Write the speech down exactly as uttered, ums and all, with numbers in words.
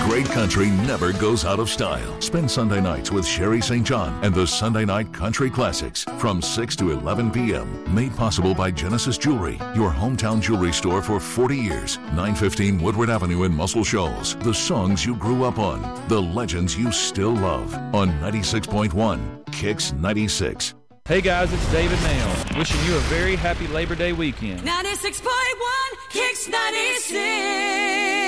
Great country never goes out of style. Spend Sunday nights with Sherry Saint John and the Sunday Night Country Classics from six to eleven p.m. Made possible by Genesis Jewelry, your hometown jewelry store for forty years. nine fifteen Woodward Avenue in Muscle Shoals. The songs you grew up on. The legends you still love. On ninety-six point one Kicks ninety-six. Hey guys, it's David Nail, wishing you a very happy Labor Day weekend. ninety-six point one Kicks ninety-six.